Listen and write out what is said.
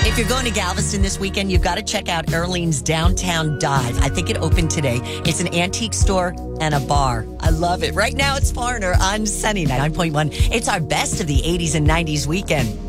If you're going to Galveston this weekend, you've got to check out Earlene's Downtown Dive. I think it opened today. It's an antique store and a bar. I love it. Right now, it's Foreigner on Sunny 9.1. It's our best of the 80s and 90s weekend.